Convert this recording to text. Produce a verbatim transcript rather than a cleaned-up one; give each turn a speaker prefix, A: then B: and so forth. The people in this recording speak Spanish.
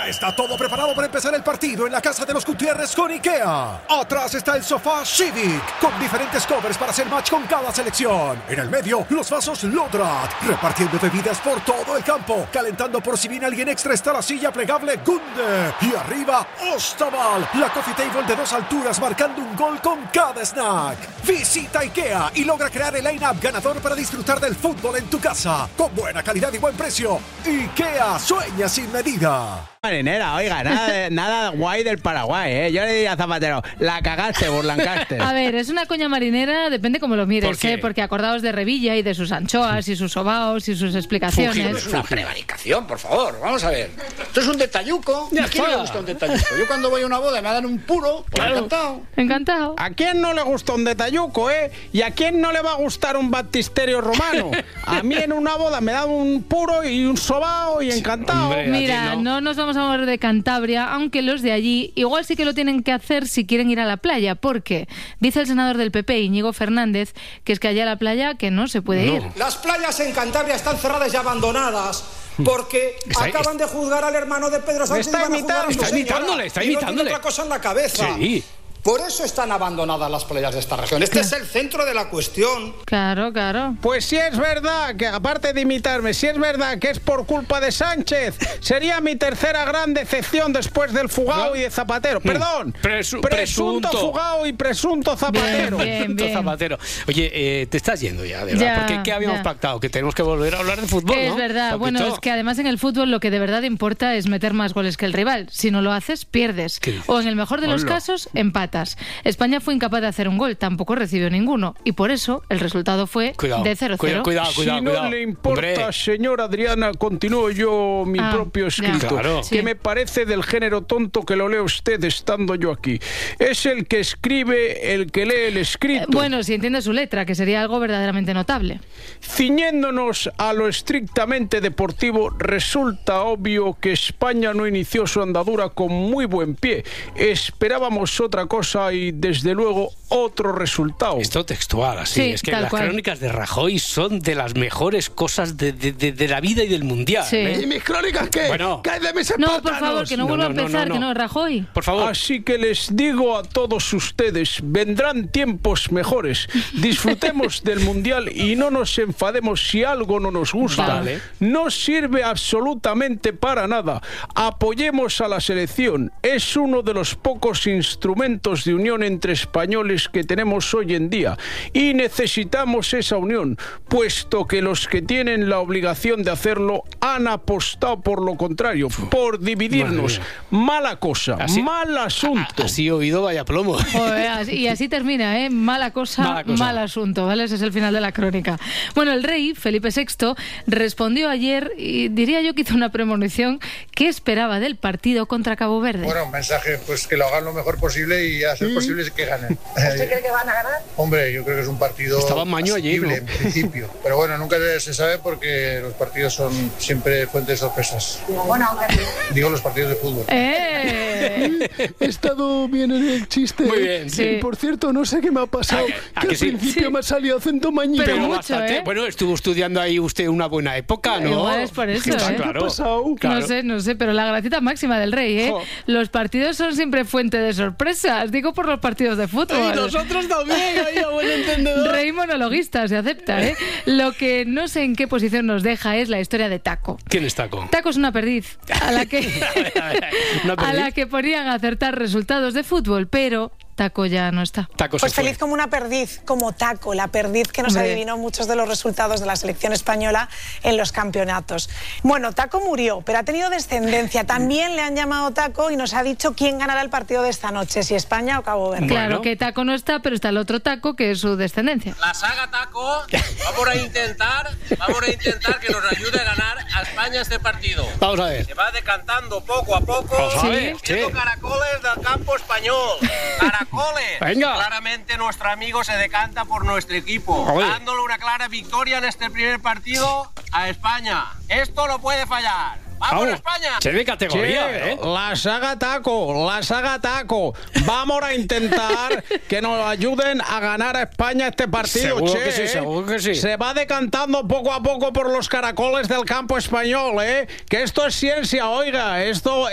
A: Ya está todo preparado para empezar el partido en la casa de los Gutiérrez con IKEA. Atrás está el sofá Civic, con diferentes covers para hacer match con cada selección. En el medio, los vasos Lodrat, repartiendo bebidas por todo el campo. Calentando por si viene alguien extra está la silla plegable Gunde. Y arriba, Ostaval, la coffee table de dos alturas marcando un gol con cada snack. Visita IKEA y logra crear el line-up ganador para disfrutar del fútbol en tu casa. Con buena calidad y buen precio. IKEA, sueña sin medida.
B: Marinera, oiga, nada, nada guay del Paraguay, ¿eh? Yo le diría a Zapatero, la cagaste, Burlancaster.
C: A ver, es una coña marinera, depende cómo lo mires, ¿Por ¿eh? Porque acordaos de Revilla y de sus anchoas y sus sobaos y sus explicaciones.
D: Fugido, es una prevaricación, por favor, vamos a ver. Esto es un detalluco. ¿A quién le gusta un detalluco? Yo cuando voy a una boda me dan un puro, pues claro. encantado.
C: Encantado.
B: ¿A quién no le gusta un detalluco, eh? ¿Y a quién no le va a gustar un baptisterio romano? A mí en una boda me dan un puro y un sobao y encantado.
C: Hombre, mira, no? no nos vamos a mover de Cantabria, aunque los de allí igual sí que lo tienen que hacer si quieren ir a la playa, porque dice el senador del P P, Íñigo Fernández, que es que allá a la playa que no se puede no. ir.
E: Las playas en Cantabria están cerradas y abandonadas porque está, acaban de juzgar al hermano de Pedro Sánchez.
B: Está, imitando,
E: está
B: imitándole, está
E: y
B: imitándole.
E: No tiene otra cosa en la cabeza.
B: Sí.
E: Por eso están abandonadas las playas de esta región. Este es el centro de la cuestión.
C: Claro, claro.
B: Pues si es verdad, que aparte de imitarme, si es verdad que es por culpa de Sánchez, sería mi tercera gran decepción después del Fugao ¿No? y de Zapatero. Perdón,
F: Presu
B: presunto, presunto Fugao y presunto Zapatero.
C: Bien, bien, bien.
F: Zapatero. Oye, eh, te estás yendo ya, de verdad.
C: Ya,
F: porque ¿qué habíamos
C: ya.
F: pactado? Que tenemos que volver a hablar de fútbol,
C: Es
F: ¿no?
C: verdad.
F: Porque
C: bueno,
F: todo...
C: es que además en el fútbol lo que de verdad importa es meter más goles que el rival. Si no lo haces, pierdes. O en el mejor de los
F: Hola.
C: casos, empatas. España fue incapaz de hacer un gol, tampoco recibió ninguno. Y por eso el resultado fue
F: cuidado,
C: de cero cero.
F: Cuidado, cuidado, cuidado.
B: Si no
F: cuidado.
B: le importa,
F: Hombre.
B: señora Adriana, continúo yo mi
C: Ah,
B: propio escrito,
F: claro.
B: que
C: sí.
B: me parece del género tonto que lo lee usted estando yo aquí. Es el que escribe el que lee el escrito.
C: Eh, bueno, si entiende su letra, que sería algo verdaderamente notable.
B: Ciñéndonos a lo estrictamente deportivo, resulta obvio que España no inició su andadura con muy buen pie. Esperábamos otra cosa y, desde luego, otro resultado.
F: Esto textual, así.
C: Sí,
F: es que
C: tal
F: las
C: cual.
F: crónicas de Rajoy son de las mejores cosas de, de, de, de la vida y del mundial.
C: Sí.
F: ¿eh?
B: ¿Y mis crónicas qué?
F: Bueno.
B: ¿Qué hay de mis
C: No, por
B: empátanos?
C: favor, que no
F: No,
C: vuelva
F: no,
C: a empezar,
F: no, no,
C: que
F: no.
C: no, Rajoy.
F: Por favor.
B: Así que les digo a todos ustedes, vendrán tiempos mejores. Disfrutemos del Mundial y no nos enfademos si algo no nos gusta.
F: Vale.
B: No sirve absolutamente para nada. Apoyemos a la selección. Es uno de los pocos instrumentos de unión entre españoles que tenemos hoy en día. Y necesitamos esa unión, puesto que los que tienen la obligación de hacerlo han apostado por lo contrario, por dividirnos. Mala cosa,
F: Así-
B: mal asunto.
F: Así oído, vaya plomo.
C: Joder, así- y así termina, ¿eh? Mala cosa,
F: Mala cosa.
C: mal asunto, ¿vale? Ese es el final de la crónica. Bueno, el rey, Felipe sexto, respondió ayer, y diría yo que hizo una premonición, ¿qué esperaba del partido contra Cabo Verde?
G: Bueno, un mensaje, pues que lo hagan lo mejor posible y a ser posible que ganen.
H: ¿Usted cree que van a ganar?
G: Hombre, yo creo que es un partido
F: Estaba Maño allí,
G: asequible,
F: ¿no?
G: en principio. Pero bueno, nunca se sabe porque los partidos son siempre fuente de sorpresas.
H: Bueno, aunque
G: Digo los partidos de fútbol.
C: ¡Eh!
B: He estado bien en el chiste.
F: Muy bien.
C: Sí.
B: Y por cierto, no sé qué me ha pasado.
F: ¿A que- a
B: que
F: que
B: al
F: sí?
B: principio
C: Sí.
B: me ha salido acento mañito.
C: Pero
F: Pero
C: mucho,
F: bastante.
C: ¿eh?
F: Bueno, estuvo estudiando ahí usted una buena época, ¿no?
C: Igual es por eso,
F: Está
C: ¿eh?
F: claro.
B: ¿Qué ha pasado?
F: Claro.
C: No sé, no sé, pero la gracita máxima del rey, ¿eh?
F: Jo.
C: Los partidos son siempre fuente de sorpresas. Digo por los partidos de fútbol.
F: Y nosotros también, ahí a buen entendedor.
C: Rey monologuista, se acepta, ¿eh? Lo que no sé en qué posición nos deja es la historia de Taco.
F: ¿Quién es Taco?
C: Taco es una perdiz a la que,
F: A ver, a ver, ¿una
C: a
F: perdiz?
C: la que ponían a acertar resultados de fútbol, pero Taco ya no está.
F: Taco
H: Pues
F: se fue.
H: feliz como una perdiz, como Taco, la perdiz que nos
C: Hombre.
H: adivinó muchos de los resultados de la selección española en los campeonatos. Bueno, Taco murió, pero ha tenido descendencia. También le han llamado Taco y nos ha dicho quién ganará el partido de esta noche, si España o Cabo Verde.
C: Claro
F: Bueno.
C: que Taco no está, pero está el otro Taco, que es su descendencia.
I: La saga Taco, vamos a intentar, vamos a intentar que nos ayude a ganar a España este partido.
F: Vamos a ver.
I: Se va decantando poco a poco,
F: Vamos a ver,
I: viendo
F: sí.
I: caracoles del campo español. Caracoles.
F: Venga.
I: Claramente nuestro amigo se decanta por nuestro equipo,
F: Oye.
I: dándole una clara victoria en este primer partido a España. Esto no puede fallar. ¡Vamos, España!
F: Se de categoría,
B: Che,
F: ¿eh?
B: La saga Taco, la saga Taco. Vamos a intentar que nos ayuden a ganar a España este partido,
F: Seguro
B: che,
F: que sí,
B: ¿eh?
F: seguro que sí.
B: Se va decantando poco a poco por los caracoles del campo español, ¿eh? Que esto es ciencia, oiga, esto